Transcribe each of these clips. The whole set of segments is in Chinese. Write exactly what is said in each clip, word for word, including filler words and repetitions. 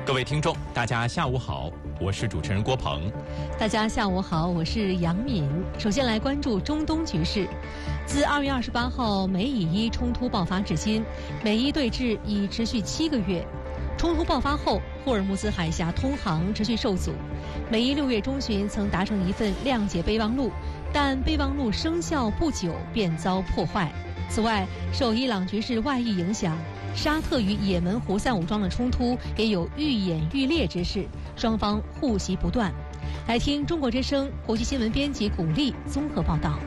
各位听众，大家下午好，我是主持人郭鹏。 大家下午好，我是杨敏。首先来关注中东局势。自二月二十八号美以伊冲突爆发至今，美伊对峙已持续七个月。冲突爆发后，霍尔木兹海峡通航持续受阻。美伊六月中旬曾达成一份谅解备忘录，但备忘录生效不久便遭破坏。此外，受伊朗局势外溢影响，沙特与也门胡塞武装的冲突也有愈演愈烈之势，双方互袭不断。来听中国之声国际新闻编辑古丽综合报道。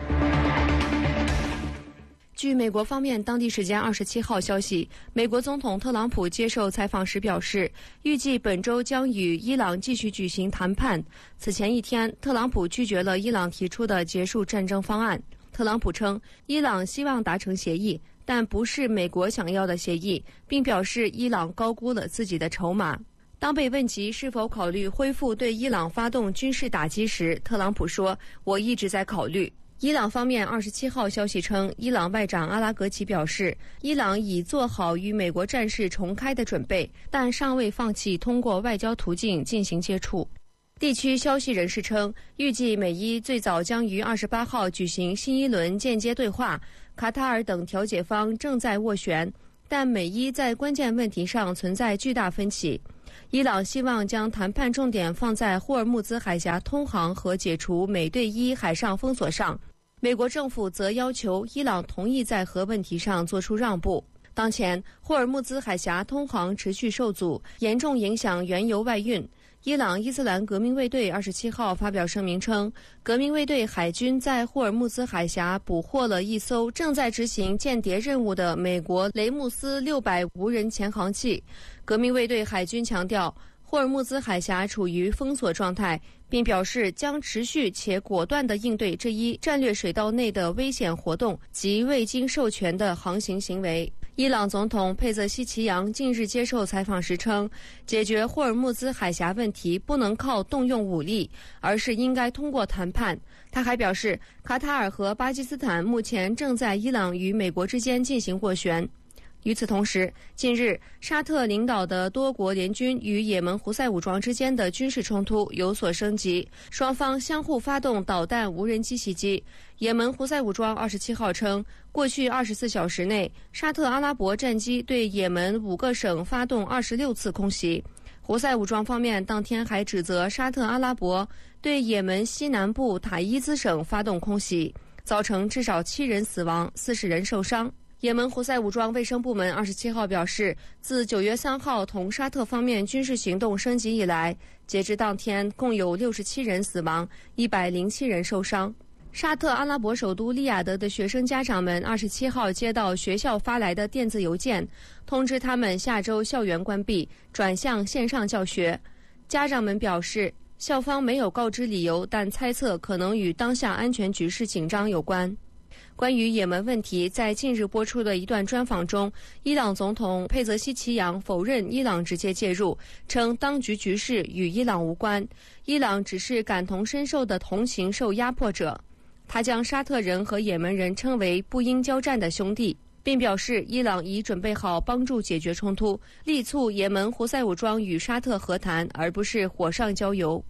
据美国方面当地时间二十七号消息，美国总统特朗普接受采访时表示，预计本周将与伊朗继续举行谈判。此前一天，特朗普拒绝了伊朗提出的结束战争方案。特朗普称，伊朗希望达成协议，但不是美国想要的协议，并表示伊朗高估了自己的筹码。当被问及是否考虑恢复对伊朗发动军事打击时，特朗普说：“我一直在考虑。”伊朗方面二十七号消息称，伊朗外长阿拉格齐表示，伊朗已做好与美国战事重开的准备，但尚未放弃通过外交途径进行接触。地区消息人士称，预计美伊最早将于二十八号举行新一轮间接对话，卡塔尔等调解方正在斡旋，但美伊在关键问题上存在巨大分歧。伊朗希望将谈判重点放在霍尔木兹海峡通航和解除美对伊海上封锁上，美国政府则要求伊朗同意在核问题上做出让步。当前，霍尔木兹海峡通航持续受阻，严重影响原油外运。伊朗伊斯兰革命卫队二十七号发表声明称，革命卫队海军在霍尔木兹海峡捕获了一艘正在执行间谍任务的美国雷姆斯六百无人潜航器。革命卫队海军强调，霍尔木兹海峡处于封锁状态，并表示将持续且果断地应对这一战略水道内的危险活动及未经授权的航行行为。伊朗总统佩泽西奇扬近日接受采访时称，解决霍尔木兹海峡问题不能靠动用武力，而是应该通过谈判。他还表示，卡塔尔和巴基斯坦目前正在伊朗与美国之间进行斡旋。与此同时，近日沙特领导的多国联军与也门胡塞武装之间的军事冲突有所升级，双方相互发动导弹无人机袭击。也门胡塞武装二十七号称，过去二十四小时内，沙特阿拉伯战机对也门五个省发动二十六次空袭。胡塞武装方面当天还指责沙特阿拉伯对也门西南部塔伊兹省发动空袭，造成至少七人死亡，四十人受伤。也门胡塞武装卫生部门二十七号表示，自九月三号同沙特方面军事行动升级以来，截至当天共有六十七人死亡，一百零七人受伤。沙特阿拉伯首都利雅得的学生家长们二十七号接到学校发来的电子邮件，通知他们下周校园关闭，转向线上教学。家长们表示，校方没有告知理由，但猜测可能与当下安全局势紧张有关。关于也门问题，在近日播出的一段专访中，伊朗总统佩泽西奇扬否认伊朗直接介入，称当局局势与伊朗无关，伊朗只是感同身受的同情受压迫者。他将沙特人和也门人称为不应交战的兄弟，并表示伊朗已准备好帮助解决冲突，力促也门胡塞武装与沙特和谈，而不是火上浇油。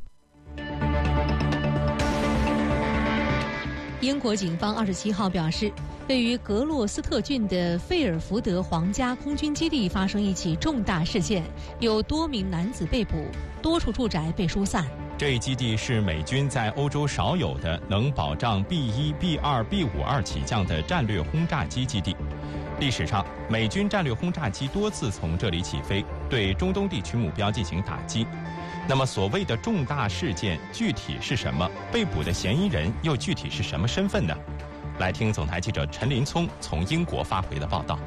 英国警方二十七号表示，对于格洛斯特郡的费尔福德皇家空军基地发生一起重大事件，有多名男子被捕，多处住宅被疏散。 这一基地是美军在欧洲少有的能保障 B 一、B 二、B 五二 起降的战略轰炸机基地。历史上，美军战略轰炸机多次从这里起飞，对中东地区目标进行打击。那么所谓的重大事件具体是什么？被捕的嫌疑人又具体是什么身份呢？来听总台记者陈林聪从英国发回的报道。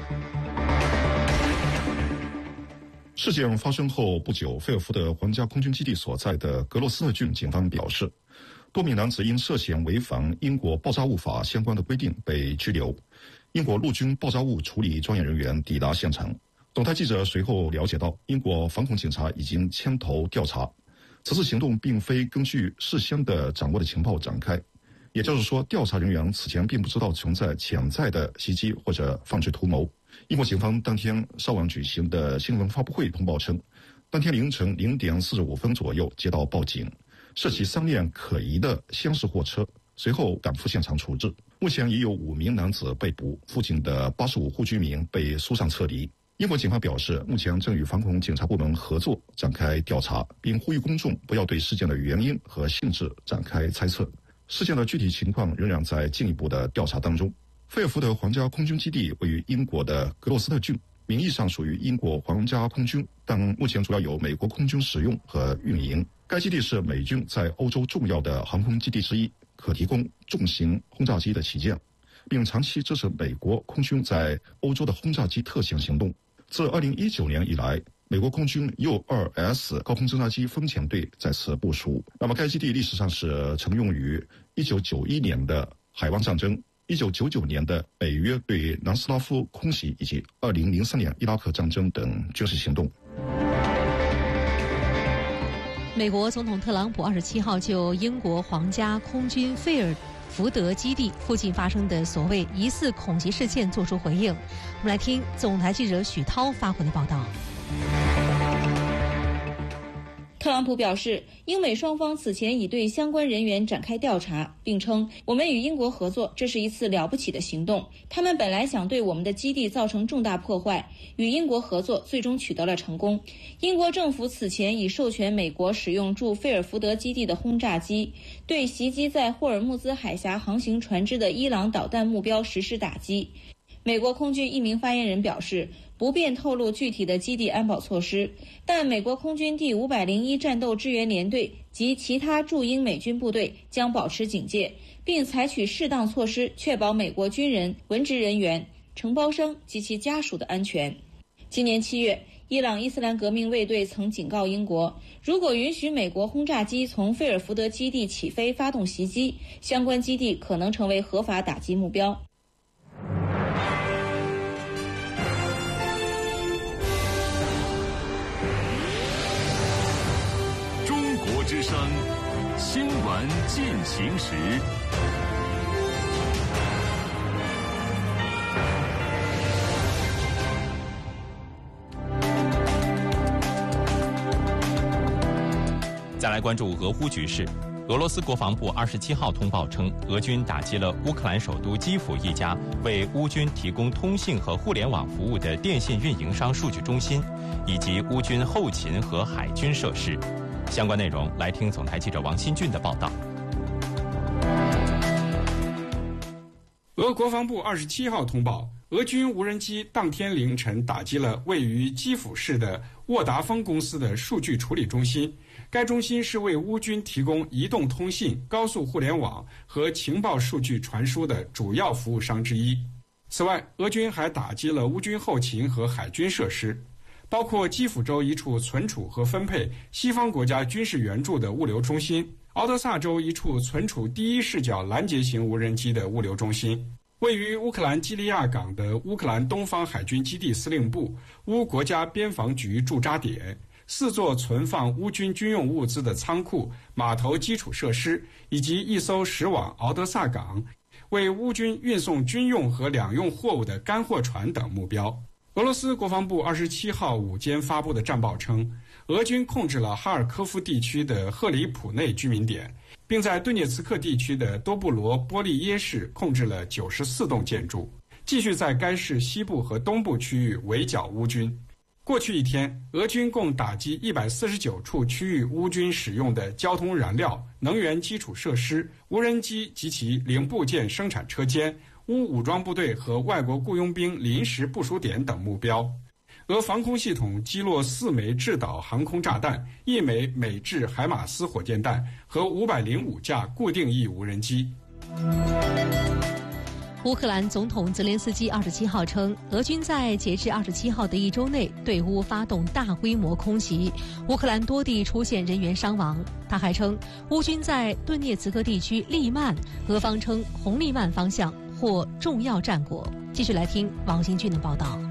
事件发生后不久，费尔福德皇家空军基地所在的格罗斯特郡警方表示，多名男子因涉嫌违反英国爆炸物法相关的规定被拘留。英国陆军爆炸物处理专业人员抵达现场。总台记者随后了解到，英国反恐警察已经牵头调查，此次行动并非根据事先的掌握的情报展开，也就是说，调查人员此前并不知道存在潜在的袭击或者犯罪图谋。英国警方当天稍晚举行的新闻发布会通报称， 当天凌晨零点四十五分左右接到报警，涉及三辆可疑的厢式货车，随后赶赴现场处置。目前已有五名男子被捕，附近的八十五户居民被疏散撤离。英国警方表示，目前正与反恐警察部门合作展开调查，并呼吁公众不要对事件的原因和性质展开猜测。事件的具体情况仍然在进一步的调查当中。费尔福德皇家空军基地位于英国的格洛斯特郡，名义上属于英国皇家空军，但目前主要由美国空军使用和运营。该基地是美军在欧洲重要的航空基地之一，可提供重型轰炸机的起降，并长期支持美国空军在欧洲的轰炸机特遣行动。自二零一九年以来，美国空军 U 二 S 高空侦察机风潜队在此部署。那么该基地历史上是曾用于一九九一年的海湾战争、一九九九年的北约对南斯拉夫空袭以及二零零三年伊拉克战争等军事行动。 美国总统特朗普二十七号就英国皇家空军费尔福德基地附近发生的所谓疑似恐袭事件作出回应。我们来听总台记者许涛发回的报道。 特朗普表示，英美双方此前已对相关人员展开调查，并称我们与英国合作，这是一次了不起的行动。他们本来想对我们的基地造成重大破坏，与英国合作最终取得了成功。英国政府此前已授权美国使用驻费尔福德基地的轰炸机，对袭击在霍尔木兹海峡航行船只的伊朗导弹目标实施打击。美国空军一名发言人表示，不便透露具体的基地安保措施，但美国空军第五百零一战斗支援联队及其他驻英美军部队将保持警戒，并采取适当措施确保美国军人、文职人员、承包商及其家属的安全。今年七月，伊朗伊斯兰革命卫队曾警告英国，如果允许美国轰炸机从费尔福德基地起飞发动袭击，相关基地可能成为合法打击目标。 之声新闻进行时， 再来关注俄乌局势。俄罗斯国防部二十七号通报称，俄军打击了乌克兰首都基辅一家为乌军提供通信和互联网服务的电信运营商数据中心，以及乌军后勤和海军设施。相关内容，来听总台记者王新俊的报道。 俄国防部二十七号通报，俄军无人机当天凌晨打击了位于基辅市的沃达丰公司的数据处理中心。该中心是为乌军提供移动通信、高速互联网和情报数据传输的主要服务商之一。此外，俄军还打击了乌军后勤和海军设施，包括基辅州一处存储和分配西方国家军事援助的物流中心，敖德萨州一处存储第一视角拦截型无人机的物流中心，位于乌克兰基利亚港的乌克兰东方海军基地司令部、乌国家边防局驻扎点、四座存放乌军军用物资的仓库、码头基础设施，以及一艘驶往敖德萨港、为乌军运送军用和两用货物的干货船等目标。俄罗斯国防部二十七号午间发布的战报称，俄军控制了哈尔科夫地区的赫里普内居民点，并在顿涅茨克地区的多布罗波利耶市控制了九十四栋建筑，继续在该市西部和东部区域围剿乌军。过去一天，俄军共打击一百四十九处区域乌军使用的交通燃料、能源基础设施、无人机及其零部件生产车间、乌武装部队和外国雇佣兵临时部署点等目标。俄防空系统击落四枚制导航空炸弹、一枚美制海马斯火箭弹和五百零五架固定翼无人机。 乌克兰总统泽连斯基二十七号称，俄军在截至二十七号的一周内对乌发动大规模空袭，乌克兰多地出现人员伤亡。他还称，乌军在顿涅茨克地区利曼，俄方称红利曼方向获重要战果。继续来听王新俊的报道。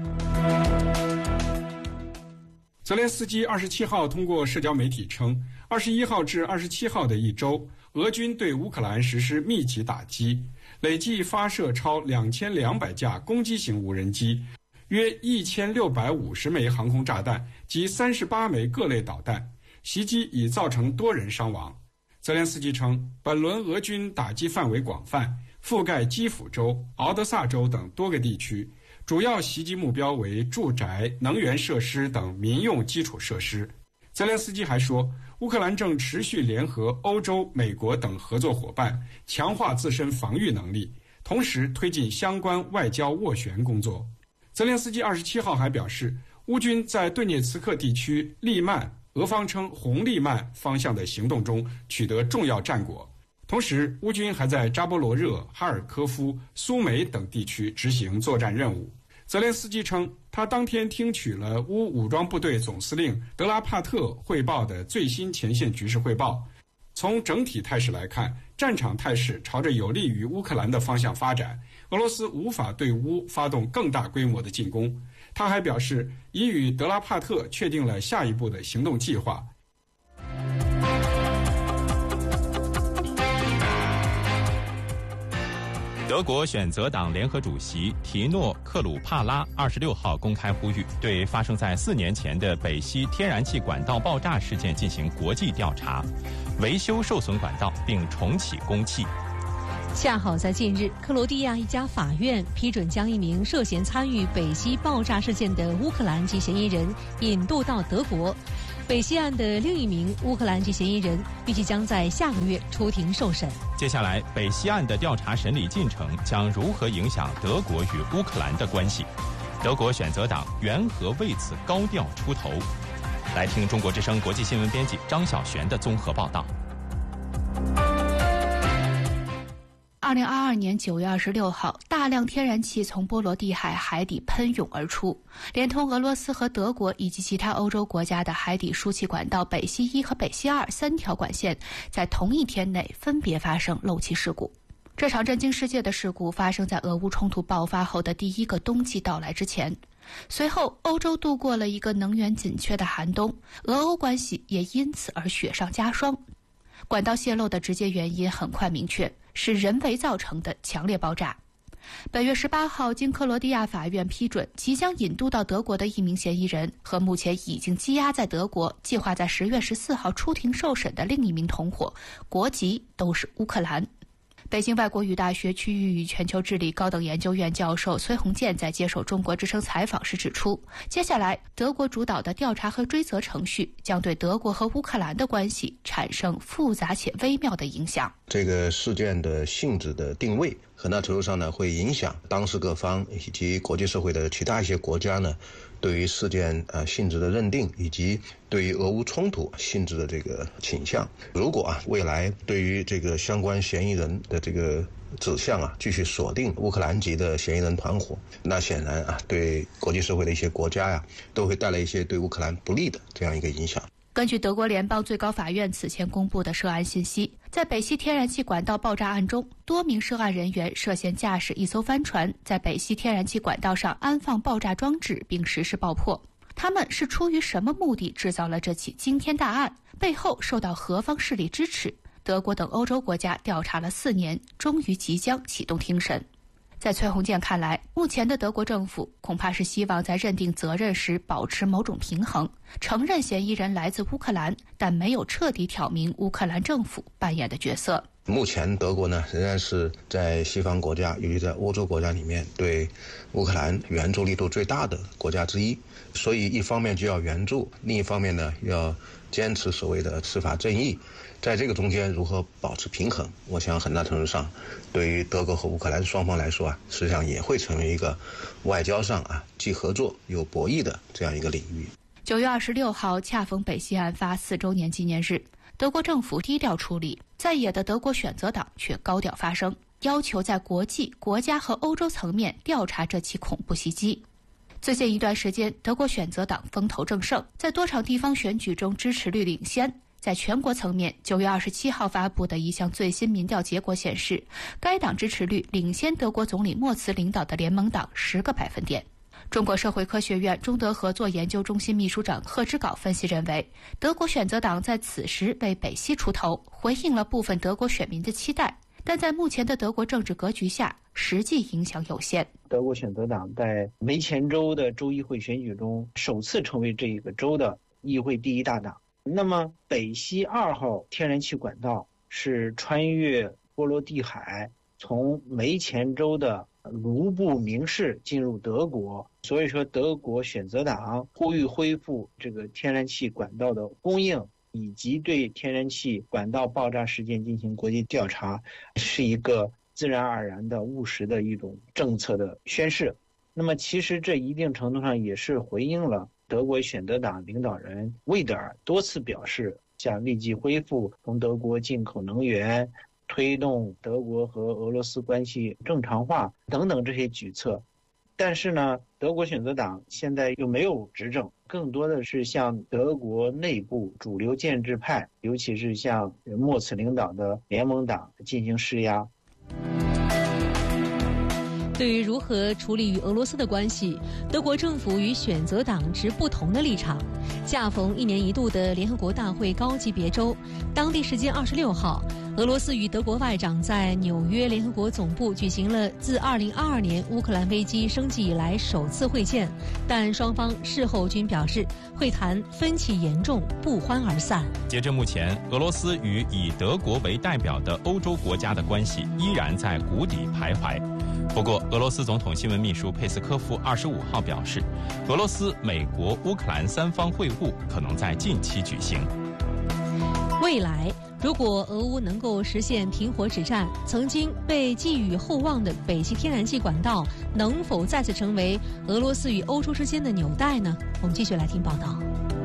泽连斯基二十七号通过社交媒体称，二十一号至二十七号的一周，俄军对乌克兰实施密集打击，累计发射超两千两百架攻击型无人机， 约一千六百五十枚航空炸弹及三十八枚各类导弹，袭击已造成多人伤亡。泽连斯基称，本轮俄军打击范围广泛，覆盖基辅州、敖德萨州等多个地区，主要袭击目标为住宅、能源设施等民用基础设施。泽连斯基还说，乌克兰正持续联合欧洲、美国等合作伙伴，强化自身防御能力，同时推进相关外交斡旋工作。泽连斯基二十七号还表示，乌军在顿涅茨克地区利曼，俄方称红利曼方向的行动中取得重要战果。同时，乌军还在扎波罗热、哈尔科夫、苏梅等地区执行作战任务。泽连斯基称，他当天听取了乌武装部队总司令德拉帕特汇报的最新前线局势汇报。从整体态势来看，战场态势朝着有利于乌克兰的方向发展，俄罗斯无法对乌发动更大规模的进攻。他还表示，已与德拉帕特确定了下一步的行动计划。 德国选择党联合主席提诺克鲁帕拉二十六号公开呼吁，对发生在四年前的北溪天然气管道爆炸事件进行国际调查，维修受损管道并重启供气。 恰好在近日，克罗地亚一家法院批准将一名涉嫌参与北溪爆炸事件的乌克兰籍嫌疑人引渡到德国。北溪案的另一名乌克兰籍嫌疑人预计将在下个月出庭受审。 接下来，北溪案的调查审理进程将如何影响德国与乌克兰的关系？德国选择党缘何为此高调出头？来听中国之声国际新闻编辑张晓璇的综合报道。 二零二二年九月二十六号，大量天然气从波罗的海海底喷涌而出，连同俄罗斯和德国以及其他欧洲国家的海底输气管道北溪一和北溪二三条管线，在同一天内分别发生漏气事故。这场震惊世界的事故发生在俄乌冲突爆发后的第一个冬季到来之前。随后，欧洲度过了一个能源紧缺的寒冬，俄欧关系也因此而雪上加霜。管道泄漏的直接原因很快明确，是人为造成的强烈爆炸。本月十八号，经克罗地亚法院批准，即将引渡到德国的一名嫌疑人和目前已经羁押在德国、计划在十月十四号出庭受审的另一名同伙，国籍都是乌克兰。北京外国语大学区域与全球治理高等研究院教授崔洪建在接受中国之声采访时指出，接下来德国主导的调查和追责程序将对德国和乌克兰的关系产生复杂且微妙的影响。 这个事件的性质的定位很大程度上呢，会影响当事各方以及国际社会的其他一些国家呢对于事件呃性质的认定，以及对于俄乌冲突性质的这个倾向。如果啊未来对于这个相关嫌疑人的这个指向啊继续锁定乌克兰籍的嫌疑人团伙，那显然啊对国际社会的一些国家呀都会带来一些对乌克兰不利的这样一个影响。 根据德国联邦最高法院此前公布的涉案信息，在北溪天然气管道爆炸案中，多名涉案人员涉嫌驾驶一艘帆船，在北溪天然气管道上安放爆炸装置并实施爆破。他们是出于什么目的制造了这起惊天大案？背后受到何方势力支持？德国等欧洲国家调查了四年，终于即将启动庭审。在崔洪建看来，目前的德国政府恐怕是希望在认定责任时保持某种平衡，承认嫌疑人来自乌克兰，但没有彻底挑明乌克兰政府扮演的角色。 目前德国呢仍然是在西方国家，尤其在欧洲国家里面对乌克兰援助力度最大的国家之一，所以一方面就要援助，另一方面呢要坚持所谓的司法正义。在这个中间如何保持平衡，我想很大程度上对于德国和乌克兰双方来说啊，实际上也会成为一个外交上啊既合作又博弈的这样一个领域。 九月二十六号恰逢北溪案发四周年纪念日，德国政府低调处理，在野的德国选择党却高调发声，要求在国际、国家和欧洲层面调查这起恐怖袭击。最近一段时间，德国选择党风头正盛，在多场地方选举中支持率领先。在全国层面，九月二十七号发布的一项最新民调结果显示，该党支持率领先德国总理默茨领导的联盟党十个百分点。中国社会科学院中德合作研究中心秘书长贺之镐分析认为，德国选择党在此时为北溪出头，回应了部分德国选民的期待，但在目前的德国政治格局下， 实际影响有限。 德国选择党在梅前州的州议会选举中首次成为这个州的议会第一大党。那么北溪二号天然气管道是穿越波罗的海，从梅前州的卢布明市进入德国，所以说德国选择党呼吁恢复这个天然气管道的供应，以及对天然气管道爆炸事件进行国际调查，是一个自然而然的务实的一种政策的宣示。那么其实这一定程度上也是回应了德国选择党领导人魏德尔多次表示想立即恢复从德国进口能源，推动德国和俄罗斯关系正常化等等这些举措。但是呢，德国选择党现在又没有执政，更多的是向德国内部主流建制派，尤其是向默茨领导的联盟党进行施压。 对于如何处理与俄罗斯的关系，德国政府与选择党持不同的立场。恰逢一年一度的联合国大会高级别周，当地时间二十六号，俄罗斯与德国外长在纽约联合国总部举行了自二零二二年乌克兰危机升级以来首次会见，但双方事后均表示会谈分歧严重，不欢而散。 截至目前，俄罗斯与以德国为代表的欧洲国家的关系依然在谷底徘徊。不过，俄罗斯总统新闻秘书佩斯科夫二十五号表示，俄罗斯、美国、乌克兰三方会晤可能在近期举行。 未来，如果俄乌能够实现停火止战，曾经被寄予厚望的北溪天然气管道能否再次成为俄罗斯与欧洲之间的纽带呢？我们继续来听报道。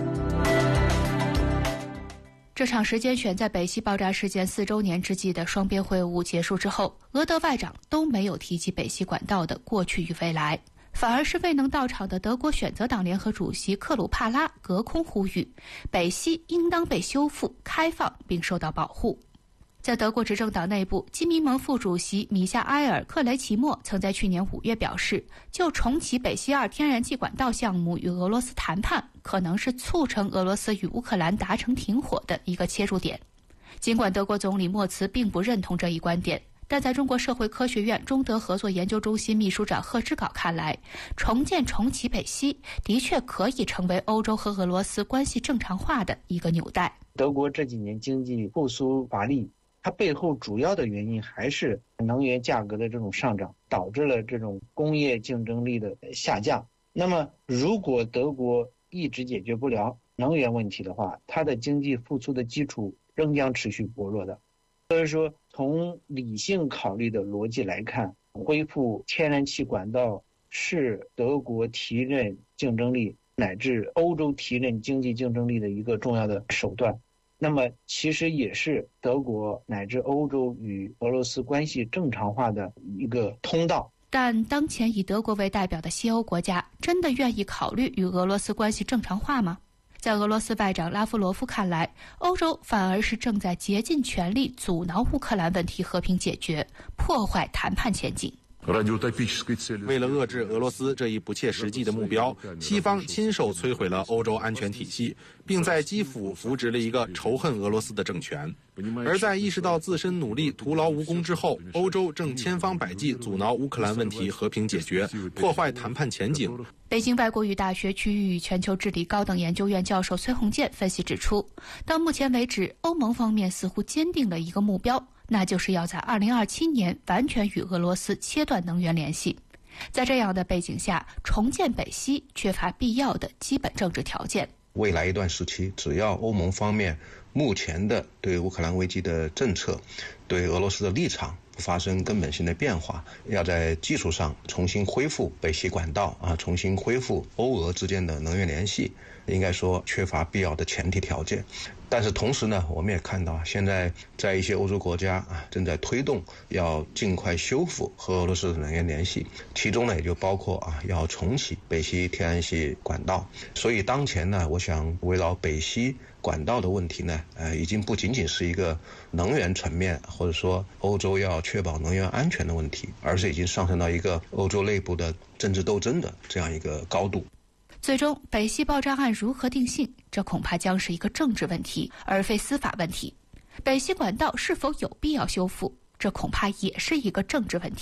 这场时间选在北溪爆炸事件四周年之际的双边会晤结束之后，俄德外长都没有提及北溪管道的过去与未来，反而是未能到场的德国选择党联合主席克鲁帕拉隔空呼吁，北溪应当被修复、开放并受到保护。在德国执政党内部，基民盟副主席米夏埃尔·克雷奇莫曾在去年五月表示，就重启北溪二天然气管道项目与俄罗斯谈判，可能是促成俄罗斯与乌克兰达成停火的一个切入点。尽管德国总理默茨并不认同这一观点，但在中国社会科学院中德合作研究中心秘书长贺之镐看来，重建重启北溪的确可以成为欧洲和俄罗斯关系正常化的一个纽带。 德国这几年经济复苏乏力，它背后主要的原因还是能源价格的这种上涨，导致了这种工业竞争力的下降。那么如果德国一直解决不了能源问题的话，它的经济复苏的基础仍将持续薄弱的。所以说，从理性考虑的逻辑来看，恢复天然气管道是德国提振竞争力乃至欧洲提振经济竞争力的一个重要的手段。那么其实也是德国乃至欧洲与俄罗斯关系正常化的一个通道。 但当前以德国为代表的西欧国家真的愿意考虑与俄罗斯关系正常化吗？在俄罗斯外长拉夫罗夫看来，欧洲反而是正在竭尽全力阻挠乌克兰问题和平解决，破坏谈判前景。 为了遏制俄罗斯这一不切实际的目标，西方亲手摧毁了欧洲安全体系，并在基辅扶植了一个仇恨俄罗斯的政权。而在意识到自身努力徒劳无功之后，欧洲正千方百计阻挠乌克兰问题和平解决，破坏谈判前景。 北京外国语大学区域与全球治理高等研究院教授崔洪建分析指出，到目前为止，欧盟方面似乎坚定了一个目标，那就是要在二零二七年完全与俄罗斯切断能源联系。在这样的背景下，重建北溪缺乏必要的基本政治条件。 未来一段时期，只要欧盟方面目前的对乌克兰危机的政策，对俄罗斯的立场不发生根本性的变化，要在技术上重新恢复北溪管道啊，重新恢复欧俄之间的能源联系，应该说缺乏必要的前提条件。但是同时呢，我们也看到现在在一些欧洲国家啊，正在推动要尽快修复和俄罗斯的能源联系，其中呢也就包括啊要重启北溪天然气管道。所以当前呢，我想围绕北溪管道的问题呢，呃，已经不仅仅是一个能源层面，或者说欧洲要确保能源安全的问题，而是已经上升到一个欧洲内部的政治斗争的这样一个高度。 最终，北溪爆炸案如何定性，这恐怕将是一个政治问题，而非司法问题。北溪管道是否有必要修复，这恐怕也是一个政治问题，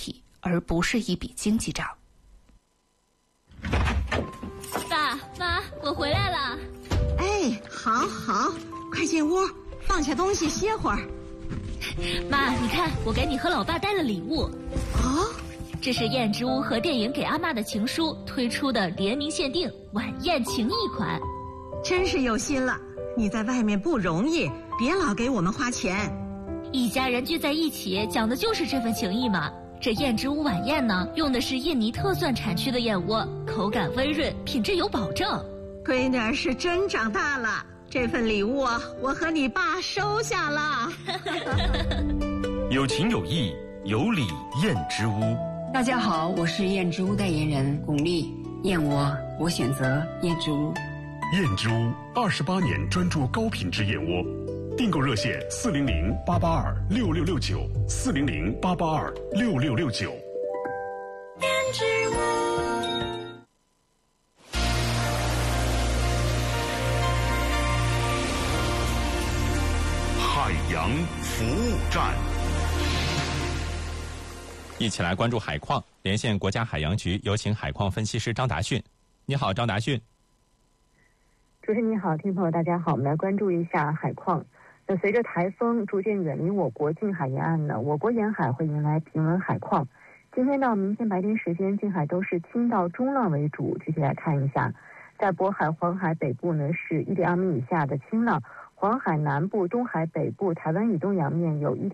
而不是一笔经济账。 爸妈，我回来了。 哎，好好，快进屋，放下东西歇会儿。 妈，你看，我给你和老爸带了礼物。 哦， 这是燕之屋和电影给阿嬷的情书推出的联名限定晚宴情谊款。 真是有心了，你在外面不容易，别老给我们花钱。 一家人聚在一起，讲的就是这份情谊嘛。这燕之屋晚宴呢，用的是印尼特蒜产区的燕窝，口感温润，品质有保证。 闺女儿是真长大了，这份礼物我和你爸收下了。 有情有义，有礼燕之屋。 大家好，我是燕之屋代言人巩俐，燕窝我选择燕之屋。 燕之屋二十八年专注高品质燕窝，订购热线四零零八八二六六六九四零零八八二六六六九。 燕之屋。 海洋服务站， 一起来关注海况。连线国家海洋局，有请海况分析师张达训。你好，张达训。 主持人你好，听众朋友大家好，我们来关注一下海况。那随着台风逐渐远离我国近海沿岸呢，我国沿海会迎来平稳海况。今天到明天白天时间，近海都是轻到中浪为主。具体来看一下，在渤海、黄海北部呢是一点二米以下的轻浪，黄海南部、东海北部、台湾以东洋面有一点